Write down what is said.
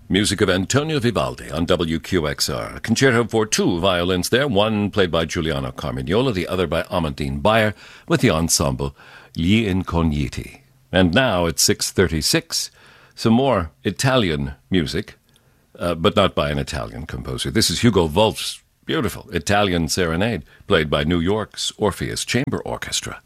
Music of Antonio Vivaldi on WQXR. A concerto for two violins there, one played by Giuliano Carmignola, the other by Amandine Bayer, with the ensemble Gli Incogniti. And now at 6:36, some more Italian music, but not by an Italian composer. This is Hugo Wolf's beautiful Italian serenade, played by New York's Orpheus Chamber Orchestra.